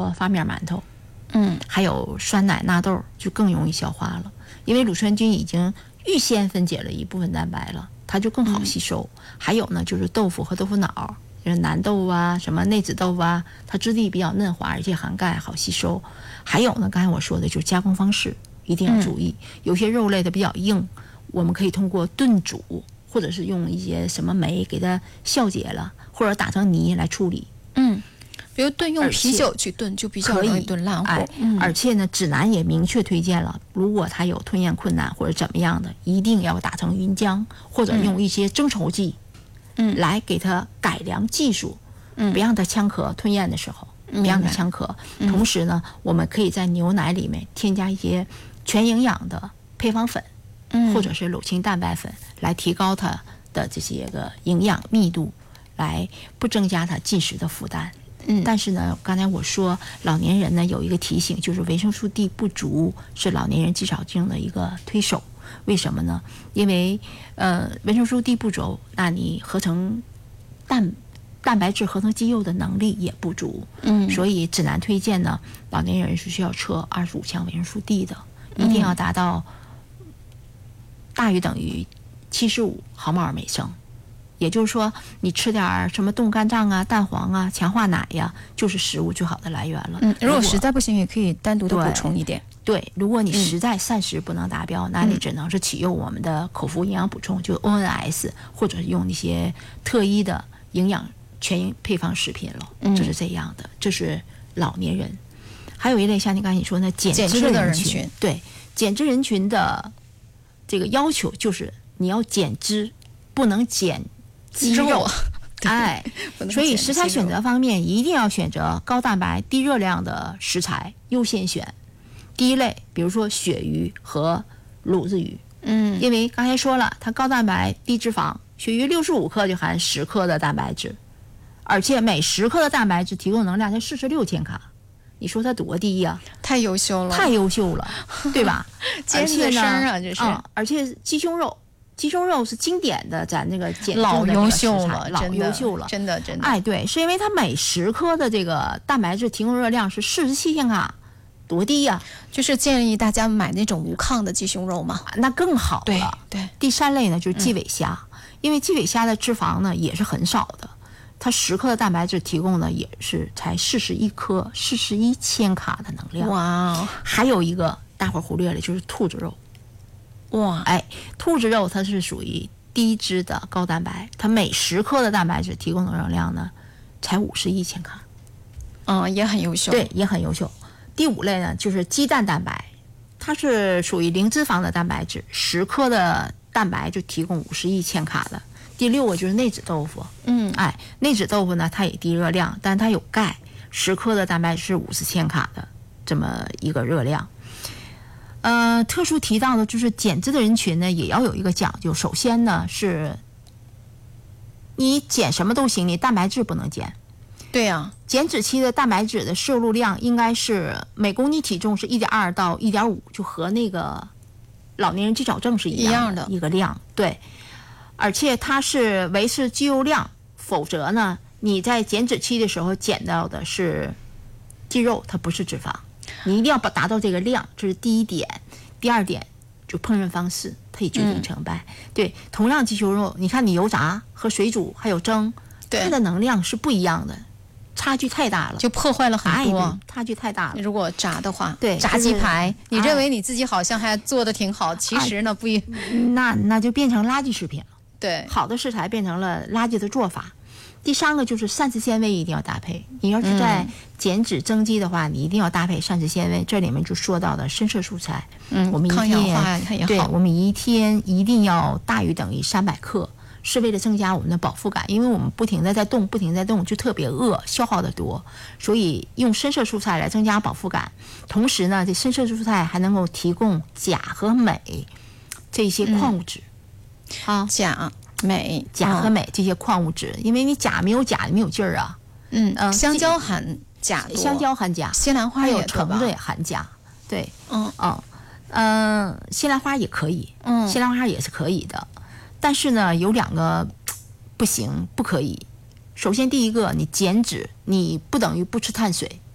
和发面馒头，还有酸奶纳豆就更容易消化了，因为乳酸菌已经预先分解了一部分蛋白了，它就更好吸收。还有呢，就是豆腐和豆腐脑，就是南豆啊，什么内酯豆腐啊，它质地比较嫩滑，而且含钙，好吸收。还有呢，刚才我说的就是加工方式一定要注意，有些肉类的比较硬，我们可以通过炖煮，或者是用一些什么酶给它消解了，或者打成泥来处理。 比如用啤酒去炖就比较容易炖烂乎。 而且呢，指南也明确推荐了，如果他有吞咽困难或者怎么样的，一定要打成云浆，或者用一些增稠剂，来给他改良技术，不让他呛咳吞咽的时候，不让他呛咳。同时呢，我们可以在牛奶里面添加一些全营养的配方粉，或者是乳清蛋白粉，来提高它的这些个营养密度，来不增加它进食的负担。但是呢，刚才我说老年人呢有一个提醒，就是维生素 D 不足是老年人肌少症的一个推手。为什么呢？因为维生素 D 不足，那你合成蛋白质合成肌肉的能力也不足。所以指南推荐呢，老年人是需要测25项维生素 D 的，一定要达到大于等于75毫摩尔每升。也就是说，你吃点什么冻干酱啊、蛋黄啊、强化奶呀，就是食物最好的来源了。 如果实在不行，也可以单独的补充一点。 对，如果你实在膳食不能达标，那你只能是启用我们的口服营养补充，就 ONS， 或者是用一些特异的营养全配方食品了。就是这样的，这是老年人。还有一类像你刚才说的减脂的人群，对，减脂人群的这个要求就是你要减脂，不能减肌肉。所以食材选择方面一定要选择高蛋白低热量的食材，优先选第一类，比如说鳕鱼和卤子鱼。因为刚才说了，它高蛋白低脂肪，鳕鱼65克就含10克的蛋白质，而且每10克的蛋白质提供能量才46千卡，你说它多低呀？ 太优秀了， 太优秀了，对吧？ 尖子生啊，这是。 而且鸡胸肉是经典的，咱这个减老优秀了，老优秀了， 真的。 对，是因为它每10克的这个蛋白质提供热量是47千卡，多低呀！ 就是建议大家买那种无抗的鸡胸肉嘛， 那更好了。 对。 第3类呢就是鸡尾虾，因为鸡尾虾的脂肪呢也是很少的，它10克的蛋白质提供的也是才41千卡的能量。 哇！ 还有一个大伙忽略了，就是兔子肉。兔子肉它是属于低脂的高蛋白，它每10克的蛋白质提供的能量呢才51千卡。 也很优秀。 对，也很优秀。第5类呢就是鸡蛋蛋白，它是属于零脂肪的蛋白质，10克的蛋白就提供51千卡的。第6个就是内酯豆腐。内酯豆腐呢它也低热量，但它有钙，10克的蛋白质是50千卡的这么一个热量。特殊提到的就是减脂的人群呢也要有一个讲究。首先呢是你减什么都行，你蛋白质不能减。 对呀， 减脂期的蛋白质的摄入量应该是每公斤体重是1.2到1.5，就和那个老年人肌少症是一样的一个量。对，而且它是维持肌肉量，否则呢你在减脂期的时候减到的是肌肉，它不是脂肪。你一定要达到这个量，这是第一点。第2点就烹饪方式，它也决定成败。对，同样鸡胸肉，你看你油炸和水煮还有蒸，它的能量是不一样的，差距太大了， 就破坏了很多。 差距太大了。 如果炸的话， 对， 炸鸡排，你认为你自己好像还做得挺好，其实呢不一， 那就变成垃圾食品了。 对， 好的食材变成了垃圾的做法。第3个就是膳食纤维一定要搭配，你要是在减脂增肌的话，你一定要搭配膳食纤维。这里面就说到的深色蔬菜，我们抗氧化也好。 对，我们一天一定要大于等于300克，是为了增加我们的饱腹感，因为我们不停的在动，就特别饿，消耗的多，所以用深色蔬菜来增加饱腹感。同时呢，这深色蔬菜还能够提供钾和镁这些矿物质。 钾和镁这些矿物质，因为你钾没有劲儿啊。 香蕉含钾多， 香蕉含钾， 西兰花也橙子也含钾。对，西兰花也可以，西兰花也是可以的。但是呢，有2个不可以。首先第一个，你减脂，你不等于不吃碳水，